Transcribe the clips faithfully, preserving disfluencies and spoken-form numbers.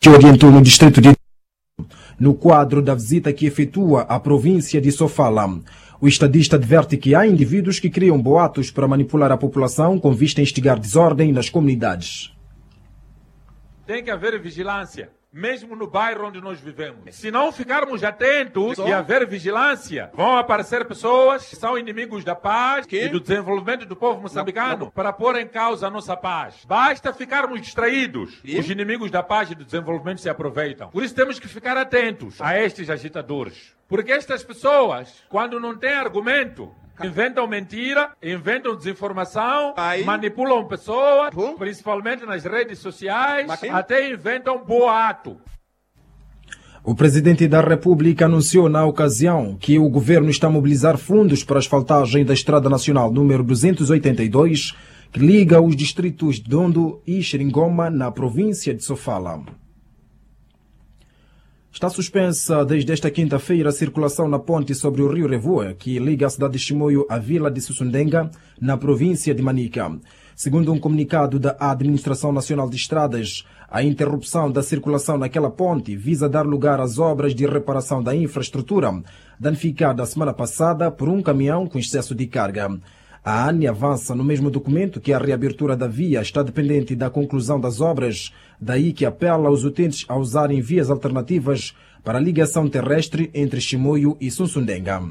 que orientou no distrito de no quadro da visita que efetua à província de Sofala. O estadista adverte que há indivíduos que criam boatos para manipular a população com vista a instigar desordem nas comunidades. Tem que haver vigilância, mesmo no bairro onde nós vivemos. Se não ficarmos atentos e haver vigilância, vão aparecer pessoas que são inimigos da paz que? e do desenvolvimento do povo moçambicano não, não. para pôr em causa a nossa paz. Basta ficarmos distraídos. E? Os inimigos da paz e do desenvolvimento se aproveitam. Por isso temos que ficar atentos a estes agitadores. Porque estas pessoas, quando não têm argumento, inventam mentira, inventam desinformação, Aí. manipulam pessoas, uhum. principalmente nas redes sociais, Mas, até inventam boato. O presidente da República anunciou na ocasião que o governo está a mobilizar fundos para a asfaltagem da Estrada Nacional número duzentos e oitenta e dois, que liga os distritos de Dondo e Xeringoma, na província de Sofala. Está suspensa desde esta quinta-feira a circulação na ponte sobre o rio Revoa, que liga a cidade de Chimoio à vila de Sussundenga, na província de Manica. Segundo um comunicado da Administração Nacional de Estradas, a interrupção da circulação naquela ponte visa dar lugar às obras de reparação da infraestrutura, danificada a semana passada por um caminhão com excesso de carga. A ANE avança no mesmo documento que a reabertura da via está dependente da conclusão das obras, daí que apela aos utentes a usarem vias alternativas para a ligação terrestre entre Chimoio e Sussundenga.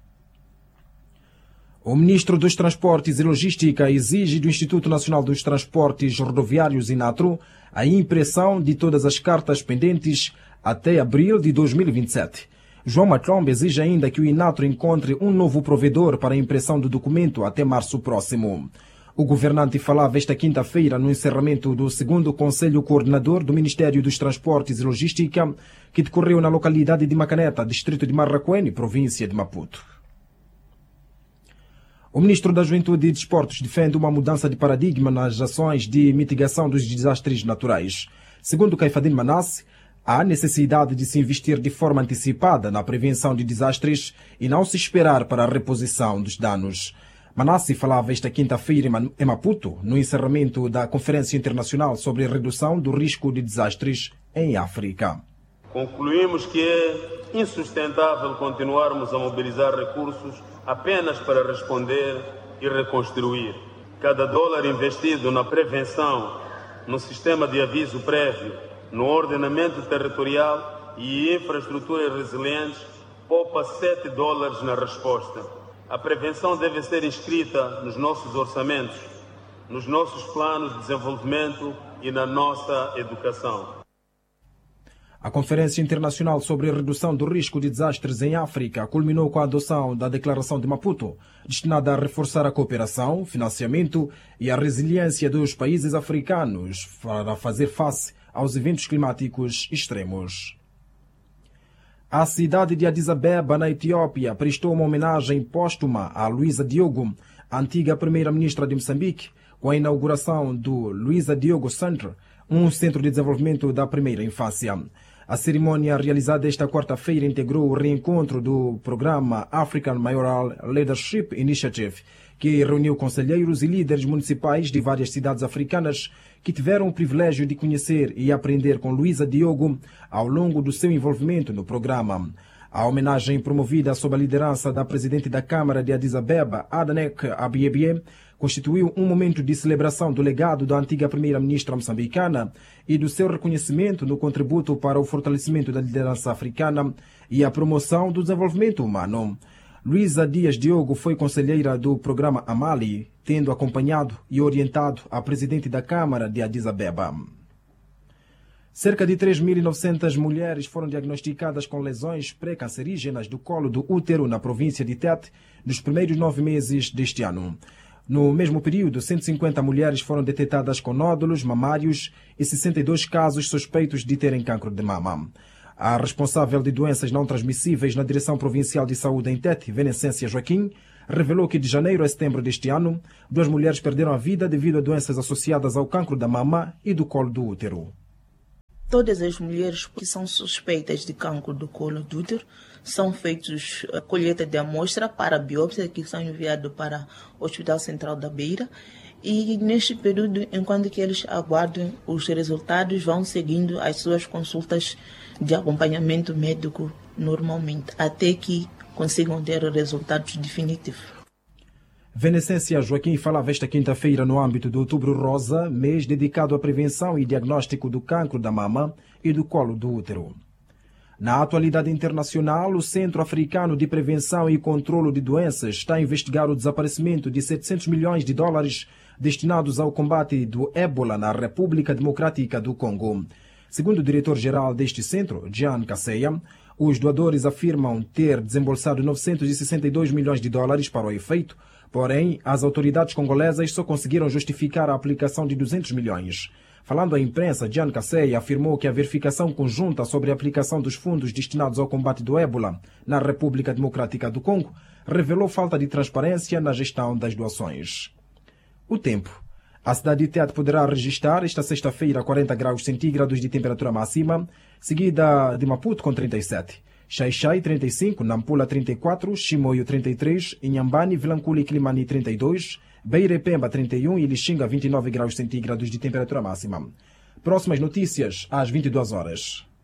O ministro dos Transportes e Logística exige do Instituto Nacional dos Transportes Rodoviários, INATRO, a impressão de todas as cartas pendentes até abril de dois mil e vinte e sete. João Matlombe exige ainda que o INATRO encontre um novo provedor para a impressão do documento até março próximo. O governante falava esta quinta-feira no encerramento do segundo Conselho Coordenador do Ministério dos Transportes e Logística, que decorreu na localidade de Macaneta, distrito de Marraquene, província de Maputo. O ministro da Juventude e Desportos defende uma mudança de paradigma nas ações de mitigação dos desastres naturais. Segundo Caifadine Manasse, há necessidade de se investir de forma antecipada na prevenção de desastres e não se esperar para a reposição dos danos. Manasse falava esta quinta-feira em Maputo, no encerramento da Conferência Internacional sobre a Redução do Risco de Desastres em África. Concluímos que é insustentável continuarmos a mobilizar recursos apenas para responder e reconstruir. Cada dólar investido na prevenção, no sistema de aviso prévio, no ordenamento territorial e infraestruturas resilientes, poupa sete dólares na resposta. A prevenção deve ser inscrita nos nossos orçamentos, nos nossos planos de desenvolvimento e na nossa educação. A Conferência Internacional sobre a Redução do Risco de Desastres em África culminou com a adoção da Declaração de Maputo, destinada a reforçar a cooperação, financiamento e a resiliência dos países africanos para fazer face aos eventos climáticos extremos. A cidade de Addis Abeba, na Etiópia, prestou uma homenagem póstuma a Luísa Diogo, a antiga primeira-ministra de Moçambique, com a inauguração do Luísa Diogo Center, um centro de desenvolvimento da primeira infância. A cerimônia realizada esta quarta-feira integrou o reencontro do programa African Mayoral Leadership Initiative, que reuniu conselheiros e líderes municipais de várias cidades africanas que tiveram o privilégio de conhecer e aprender com Luísa Diogo ao longo do seu envolvimento no programa. A homenagem promovida sob a liderança da presidente da Câmara de Addis Abeba, Adanek Abiebie, constituiu um momento de celebração do legado da antiga primeira-ministra moçambicana e do seu reconhecimento no contributo para o fortalecimento da liderança africana e a promoção do desenvolvimento humano. Luísa Dias Diogo foi conselheira do programa Amali, tendo acompanhado e orientado a presidente da Câmara de Addis Abeba. Cerca de três mil e novecentas mulheres foram diagnosticadas com lesões pré-cancerígenas do colo do útero na província de Tete nos primeiros nove meses deste ano. No mesmo período, cento e cinquenta mulheres foram detectadas com nódulos mamários e sessenta e dois casos suspeitos de terem cancro de mama. A responsável de doenças não transmissíveis na Direção Provincial de Saúde em Tete, Venecência Joaquim, revelou que de janeiro a setembro deste ano, duas mulheres perderam a vida devido a doenças associadas ao cancro da mama e do colo do útero. Todas as mulheres que são suspeitas de cancro do colo do útero são feitos a colheita de amostra para biópsia, que são enviados para o Hospital Central da Beira, E neste período, enquanto que eles aguardam os resultados, vão seguindo as suas consultas de acompanhamento médico normalmente, até que consigam ter resultados definitivos. Venesência Joaquim falava esta quinta-feira no âmbito do Outubro Rosa, mês dedicado à prevenção e diagnóstico do cancro da mama e do colo do útero. Na atualidade internacional, o Centro Africano de Prevenção e Controlo de Doenças está a investigar o desaparecimento de setecentos milhões de dólares destinados ao combate do ébola na República Democrática do Congo. Segundo o diretor-geral deste centro, Jean Kaseya, os doadores afirmam ter desembolsado novecentos e sessenta e dois milhões de dólares para o efeito, porém, as autoridades congolesas só conseguiram justificar a aplicação de duzentos milhões. Falando à imprensa, Jean Kaseya afirmou que a verificação conjunta sobre a aplicação dos fundos destinados ao combate do ébola na República Democrática do Congo revelou falta de transparência na gestão das doações. O tempo. A cidade de Tete poderá registrar esta sexta-feira quarenta graus centígrados de temperatura máxima, seguida de Maputo com trinta e sete, Xai-Xai trinta e cinco, Nampula trinta e quatro, Chimoio trinta e três, Inhambane, Vilankulu e Climani trinta e dois, Beira-Pemba trinta e um e Lixinga vinte e nove graus centígrados de temperatura máxima. Próximas notícias às vinte e duas horas.